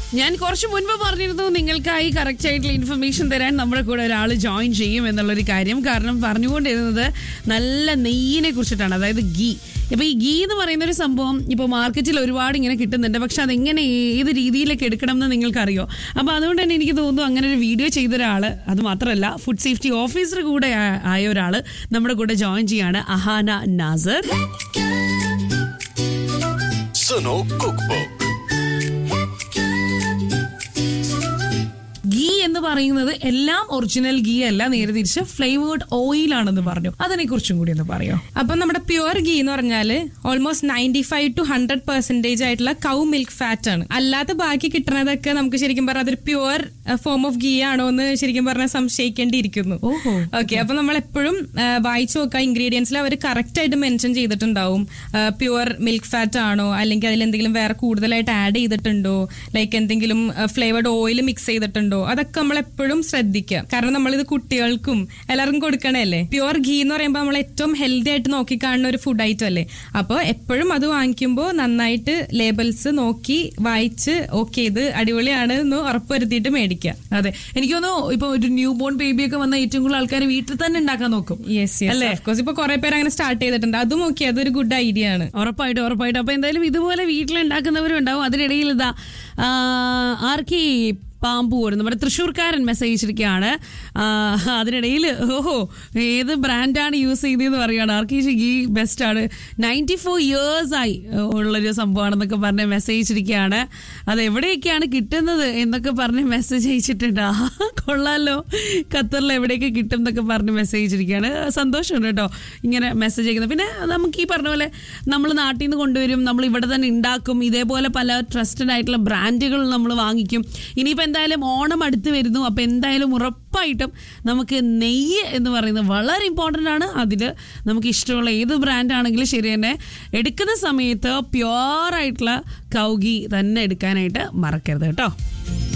ഞാൻ കുറച്ച് മുൻപ് പറഞ്ഞിരുന്നു നിങ്ങൾക്കായി കറക്റ്റ് ആയിട്ടുള്ള ഇൻഫർമേഷൻ തരാൻ നമ്മുടെ കൂടെ ഒരാൾ ജോയിൻ ചെയ്യും എന്നുള്ളൊരു കാര്യം. കാരണം പറഞ്ഞുകൊണ്ടിരുന്നത് നല്ല നെയ്യിനെ കുറിച്ചിട്ടാണ്, അതായത് ഗീ. ഇപ്പൊ ഈ ഗീ എന്ന് പറയുന്ന ഒരു സംഭവം ഇപ്പൊ മാർക്കറ്റിൽ ഒരുപാട് ഇങ്ങനെ കിട്ടുന്നുണ്ട്. പക്ഷെ അതെങ്ങനെ ഏത് രീതിയിലൊക്കെ എടുക്കണം എന്ന് നിങ്ങൾക്കറിയോ? അപ്പൊ അതുകൊണ്ട് തന്നെ എനിക്ക് തോന്നുന്നു അങ്ങനെ ഒരു വീഡിയോ ചെയ്ത ഒരാള്, അത് മാത്രമല്ല ഫുഡ് സേഫ്റ്റി ഓഫീസർ കൂടെ ആയ ഒരാള് നമ്മുടെ കൂടെ ജോയിൻ ചെയ്യാണ്, അഹാന നാസർ. സുനോ കുക്ക് ഗീ എന്ന് പറയുന്നത് എല്ലാം ഒറിജിനൽ ഗീ അല്ല, നേരെ തിരിച്ച് ഫ്ലേവേർഡ് ഓയിൽ ആണെന്ന് പറഞ്ഞു. അതിനെ കുറിച്ചും കൂടി ഒന്ന് പറയോ? അപ്പൊ നമ്മുടെ പ്യുവർ ഗീ എന്ന് പറഞ്ഞാല് ഓൾമോസ്റ്റ് 95 to 100% ആയിട്ടുള്ള കൗ മിൽക്ക് ഫാറ്റ് ആണ്. അല്ലാതെ ബാക്കി കിട്ടുന്നതൊക്കെ നമുക്ക് ശരിക്കും പറഞ്ഞാൽ അതൊരു പ്യുവർ ഫോം ഓഫ് ഗീ ആണോ എന്ന് ശരിക്കും പറഞ്ഞാൽ സംശയിക്കേണ്ടിയിരിക്കുന്നു. ഓക്കെ, അപ്പൊ നമ്മൾ എപ്പോഴും വായിച്ചു നോക്കുക, ഇൻഗ്രീഡിയൻസിൽ അവർ കറക്റ്റ് ആയിട്ട് മെൻഷൻ ചെയ്തിട്ടുണ്ടാവും പ്യുവർ മിൽക്ക് ഫാറ്റ് ആണോ, അല്ലെങ്കിൽ അതിൽ എന്തെങ്കിലും വേറെ കൂടുതലായിട്ട് ആഡ് ചെയ്തിട്ടുണ്ടോ, ലൈക്ക് എന്തെങ്കിലും ഫ്ലേവേർഡ് ഓയിൽ മിക്സ് ചെയ്തിട്ടുണ്ടോ, അതൊക്കെ നമ്മൾ എപ്പോഴും ശ്രദ്ധിക്കുക. കാരണം നമ്മളിത് കുട്ടികൾക്കും എല്ലാവർക്കും കൊടുക്കണല്ലേ. പ്യുവർ ഗീ എന്ന് പറയുമ്പോൾ നമ്മൾ ഏറ്റവും ഹെൽത്തി ആയിട്ട് നോക്കി കാണുന്ന ഒരു ഫുഡ് ഐറ്റം അല്ലേ. അപ്പോൾ എപ്പോഴും അത് വാങ്ങിക്കുമ്പോൾ നന്നായിട്ട് ലേബിൾസ് നോക്കി വായിച്ച് ഓക്കെ ഇത് അടിപൊളിയാണ് എന്ന് ഉറപ്പുവരുത്തിയിട്ട് മേടിക്കുക. അതെ, എനിക്ക് തോന്നുന്നു ഇപ്പൊ ഒരു ന്യൂ ബോൺ ബേബിയൊക്കെ വന്ന ഏറ്റവും കൂടുതൽ ആൾക്കാർ വീട്ടിൽ തന്നെ ഉണ്ടാക്കാൻ നോക്കും. അല്ലേ? ഇപ്പൊ കുറെ പേര് അങ്ങനെ സ്റ്റാർട്ട് ചെയ്തിട്ടുണ്ട്. അതും ഓക്കെ, അതൊരു ഗുഡ് ഐഡിയ ആണ്. ഉറപ്പായിട്ടും. അപ്പൊ എന്തായാലും ഇതുപോലെ വീട്ടിലുണ്ടാക്കുന്നവരും ഉണ്ടാവും. അതിനിടയിൽ ഇതാ ആർക്കി പാമ്പൂർ നമ്മുടെ തൃശ്ശൂർക്കാരൻ മെസ്സേജ് അയച്ചിരിക്കുകയാണ്. അതിനിടയിൽ ഏത് ബ്രാൻഡാണ് യൂസ് ചെയ്തതെന്ന് പറയുകയാണ്. ആർക്കി ഗീ ബെസ്റ്റ് ആണ്, 94 years ആയി ഉള്ളൊരു സംഭവമാണെന്നൊക്കെ പറഞ്ഞ് മെസ്സേജ് അയച്ചിരിക്കുകയാണ്. അത് എവിടെയൊക്കെയാണ് കിട്ടുന്നത് എന്നൊക്കെ പറഞ്ഞ് മെസ്സേജ് അയച്ചിട്ടുണ്ട്. കൊള്ളാലോ, ഖത്തറിൽ എവിടെയൊക്കെ കിട്ടും എന്നൊക്കെ പറഞ്ഞ് മെസ്സേജ് അയച്ചിരിക്കുകയാണ്. സന്തോഷമുണ്ട് കേട്ടോ ഇങ്ങനെ മെസ്സേജ് അയക്കുന്നത്. പിന്നെ നമുക്ക് ഈ പറഞ്ഞ പോലെ നമ്മൾ നാട്ടിൽ നിന്ന് കൊണ്ടുവരും, നമ്മൾ ഇവിടെ തന്നെ ഉണ്ടാക്കും. ഇതേപോലെ പല ട്രസ്റ്റഡ് ആയിട്ടുള്ള ബ്രാൻഡുകൾ നമ്മൾ വാങ്ങിക്കും. ഇനിയിപ്പോൾ എന്തായാലും ഓണം അടുത്ത് വരുന്നു. അപ്പം എന്തായാലും ഉറപ്പായിട്ടും നമുക്ക് നെയ്യ് എന്ന് പറയുന്നത് വളരെ ഇമ്പോർട്ടൻ്റ് ആണ്. അതിൽ നമുക്ക് ഇഷ്ടമുള്ള ഏത് ബ്രാൻഡ് ആണെങ്കിലും ശരി തന്നെ എടുക്കുന്ന സമയത്ത് പ്യുവറായിട്ടുള്ള കൗ ഗീ തന്നെ എടുക്കാനായിട്ട് മറക്കരുത് കേട്ടോ.